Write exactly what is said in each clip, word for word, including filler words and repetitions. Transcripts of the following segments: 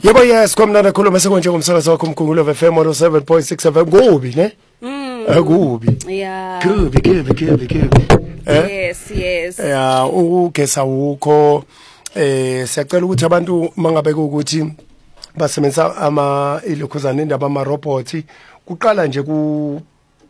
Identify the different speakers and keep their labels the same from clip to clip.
Speaker 1: Yebo yes kwamnana khuluma sekonje ngomsakazo wakho umkhungulo F M one oh seven point six F M kubi ne?
Speaker 2: Mm.
Speaker 1: Akubi.
Speaker 2: Yeah.
Speaker 1: Kubi kubi kubi kubi.
Speaker 2: Yes, yes.
Speaker 1: Yeah, ugesa ukho eh siyacela ukuthi abantu mangabe ukuthi basebenzisa ama ilokhuzana indaba ama robots kuqala nje ku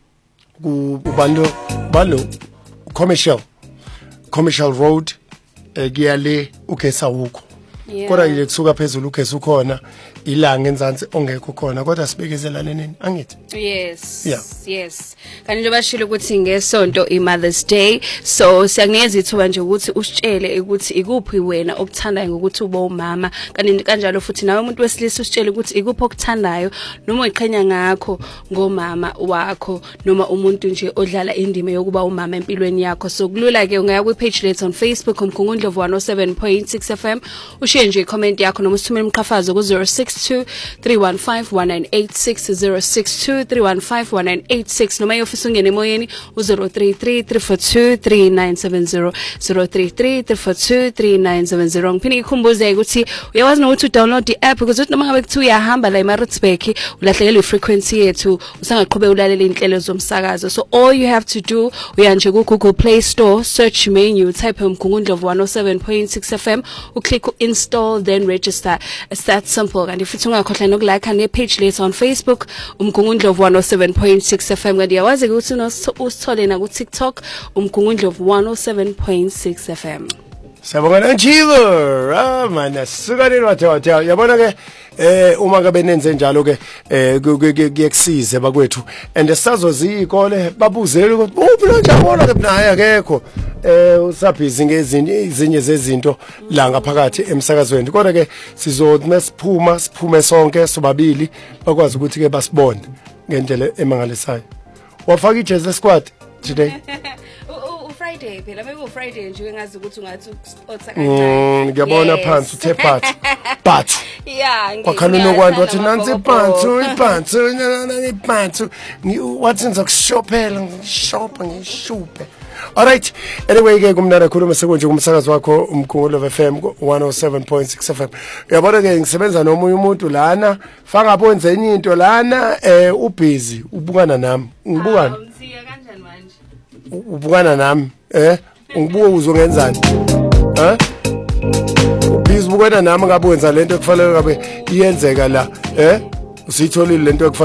Speaker 1: kubantu balo commercial commercial road ekuyale ugesa ukho. Kodwa nje kusuka phezulu ugesi ukhona ilanga enzansi ongekho khona kodwa sibekezelane nini angithi
Speaker 2: yes
Speaker 1: yeah.
Speaker 2: yes kanti nje bashilo ukuthi ngesonto i Mother's Day so siyakunikeza ithuba nje ukuthi usitshele ukuthi ikuphi wena okuthandayo ngokuthi ube umama kanti kanjalo futhi nawe umuntu wesilisa usitshele ukuthi ikuphi okuthandayo noma uyiqhenya ngakho ngomama wakho noma umuntu nje odlala indima yokuba umama empilweni yakho so kulula ke ungaya ku page lethu on Facebook umkhungundlovu one oh seven point six F M ushiye nje comment yakho noma usithumele umqhafazo ku zero six two three one five one nine eight six zero six two three one five one nine eight six noma yofisa ungene emoyeni u zero three three three four two three nine seven zero zero three three three four two three nine seven zero ngiphinde ikhumbuze ukuthi uyawazi nokuthi download the app because noma ngabe kuthi uyahamba la eMaritzburg ulahlekelwe frequency yethu usangaqhubeka ulalela inhlelo zomsakazo so all you have to do uyanje ku Google Play Store search menu type umkhungundlovu one oh seven point six F M u click install then register it's that simple and if ungakhohlwa nokulike ne page lethu on Facebook umkhungundlovu one oh seven point six F M kanti yawazi ukuthi usithole na ku TikTok umkhungundlovu one oh seven point six F M
Speaker 1: Sabona njilo ah man sukanini wathe wathe yabona ke eh uma ngabe nenze njalo ke eh kuyekusize bakwethu and sazozikole babuzele ukuthi uphi njabona ke naye akekho eh usabhizi ngezinye izinye zezinto la ngaphakathi emsakazweni kodwa ke sizothi masiphuma siphume sonke sobabili bakwazi ukuthi ke basibone ngendlela emangalisayo wafaka iJazz Squad today
Speaker 2: Friday phela maybe Friday nje engazi ukuthi ungathi sports kanjani
Speaker 1: ngiyabona phansi uthe phansi but
Speaker 2: yeah
Speaker 1: wakhala nokwantu wathi nansi phansi iphansi iphansi wathi ngizokushophela ngishopha ngishuphe alright anyway ke kumnana khuluma sekonje kumsakazo wakho umkhungulo F M one oh seven point six F M uyabona ke ngisebenza nomunye umuntu lana faka bonze enye into lana eh ubusy ubukana nami ngibukana
Speaker 2: umsiya kanjani manje
Speaker 1: ubukana nami eh ungibuka uzongenzani eh ubusy ubukana nami ngabe wenza lento ekufanele ngabe iyenzeka la eh usitholile lento